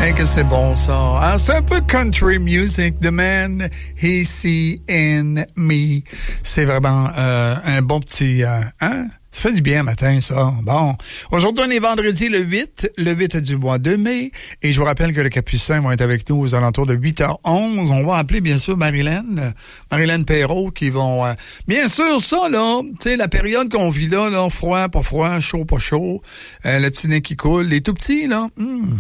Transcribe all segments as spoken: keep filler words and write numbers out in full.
Hey, que c'est bon, ça. Ah, c'est un peu country music. The man he see in me. C'est vraiment euh, un bon petit... Euh, hein? Ça fait du bien matin, ça. Bon. Aujourd'hui, on est vendredi le huit, le huit du mois de mai. Et je vous rappelle que le Capucin va être avec nous aux alentours de huit heures onze. On va appeler, bien sûr, Marilyn. Marilyn Perrault, qui vont... Euh, bien sûr, ça, là, tu sais, la période qu'on vit là, là, froid, pas froid, chaud, pas chaud, euh, le petit nez qui coule, les tout petits, là, hmm,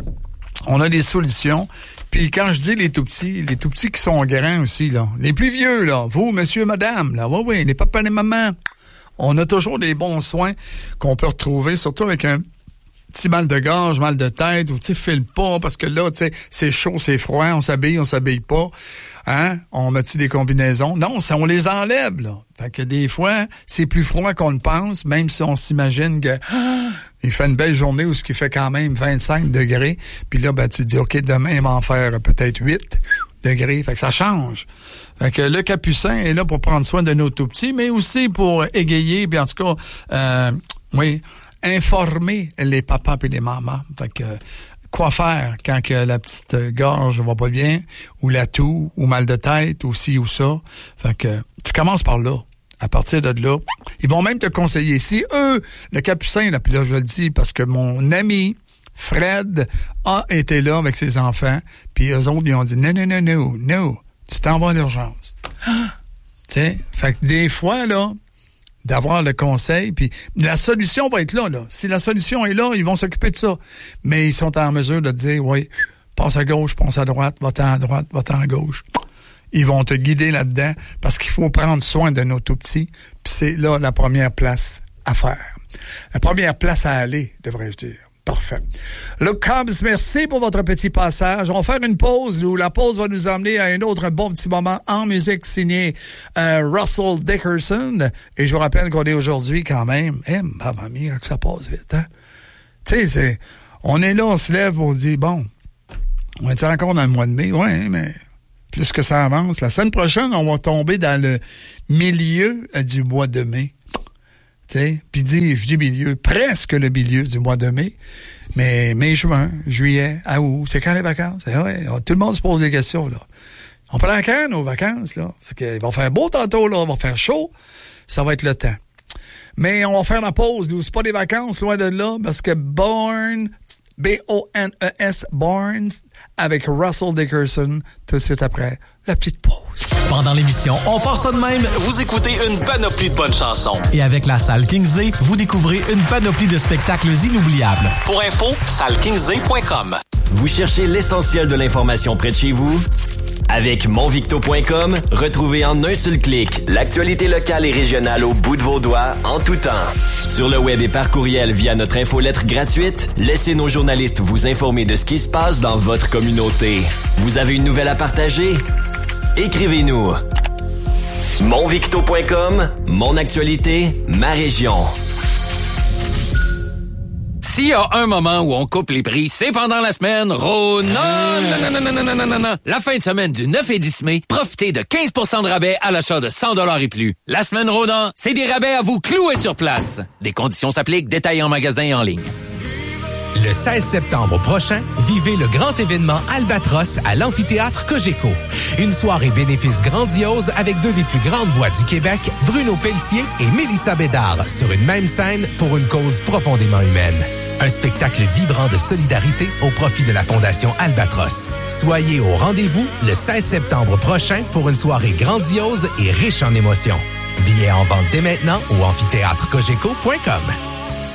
on a des solutions. Puis quand je dis les tout petits, les tout petits qui sont grands aussi, là, les plus vieux, là, vous, monsieur, madame, là, oui, oui, les papas et les mamans, on a toujours des bons soins qu'on peut retrouver, surtout avec un petit mal de gorge, mal de tête, ou tu sais, file pas, parce que là, tu sais, c'est chaud, c'est froid, on s'habille, on s'habille pas. Hein? On met-tu des combinaisons? Non, ça, on les enlève, là. Fait que des fois, c'est plus froid qu'on le pense, même si on s'imagine que ah, il fait une belle journée où ce qui fait quand même vingt-cinq degrés. Puis là, ben, tu te dis, OK, demain, il va en faire peut-être huit degrés. Fait que ça change. Fait que le Capucin est là pour prendre soin de nos tout-petits, mais aussi pour égayer, puis en tout cas, euh, oui, informer les papas et les mamans. Fait que, quoi faire quand que la petite gorge va pas bien, ou la toux, ou mal de tête, ou ci ou ça. Fait que, tu commences par là. À partir de là, ils vont même te conseiller. Si eux, le Capucin, là, puis là, je le dis parce que mon ami Fred a été là avec ses enfants, puis eux autres, ils ont dit, non, non, non, non, non, tu t'en vas à l'urgence. Ah! Tu sais, fait que des fois, là, d'avoir le conseil, puis la solution va être là, là. Si la solution est là, ils vont s'occuper de ça. Mais ils sont en mesure de te dire, oui, passe à gauche, passe à droite, va-t'en à droite, va-t'en à gauche. Ils vont te guider là-dedans parce qu'il faut prendre soin de nos tout-petits. Puis c'est là la première place à faire. La première place à aller, devrais-je dire. Parfait. Le Cubs, merci pour votre petit passage. On va faire une pause où la pause va nous emmener à un autre bon petit moment en musique signé euh, Russell Dickerson. Et je vous rappelle qu'on est aujourd'hui quand même... Eh, maman mia, que ça passe vite, hein? Tu sais, c'est... On est là, on se lève, on se dit, bon, on est encore dans le mois de mai? Ouais, mais... Plus que ça avance. La semaine prochaine, on va tomber dans le milieu du mois de mai. Tu sais, puis dis, je dis milieu, presque le milieu du mois de mai. Mais mai, juin, juillet, à août, c'est quand les vacances? Eh ouais, tout le monde se pose des questions, là. On prend quand nos vacances, là? Parce qu'il va faire beau tantôt, là, il va faire chaud. Ça va être le temps. Mais on va faire la pause, nous. C'est pas des vacances, loin de là, parce que Born... B O N E S, Barnes, avec Russell Dickerson, tout de suite après la petite pause. Pendant l'émission On part ça de même, vous écoutez une panoplie de bonnes chansons. Et avec la salle Kingsley, vous découvrez une panoplie de spectacles inoubliables. Pour info, salle kingsley point com. Vous cherchez l'essentiel de l'information près de chez vous? Avec mon victo point com, retrouvez en un seul clic l'actualité locale et régionale au bout de vos doigts en tout temps. Sur le web et par courriel via notre infolettre gratuite, laissez nos journalistes vous informer de ce qui se passe dans votre communauté. Vous avez une nouvelle à partager? Écrivez-nous. mon victo point com, mon actualité, ma région. S'il y a un moment où on coupe les prix, c'est pendant la semaine Rona. Non, non, non, non, non, non, non, non. La fin de semaine du neuf et dix mai, profitez de quinze pour cent de rabais à l'achat de cent dollars et plus. La semaine Rona, c'est des rabais à vous clouer sur place. Des conditions s'appliquent, détails en magasin et en ligne. Le seize septembre prochain, vivez le grand événement Albatros à l'amphithéâtre Cogeco. Une soirée bénéfice grandiose avec deux des plus grandes voix du Québec, Bruno Pelletier et Mélissa Bédard, sur une même scène pour une cause profondément humaine. Un spectacle vibrant de solidarité au profit de la Fondation Albatros. Soyez au rendez-vous le seize septembre prochain pour une soirée grandiose et riche en émotions. Billets en vente dès maintenant au amphithéâtre cogeco point com.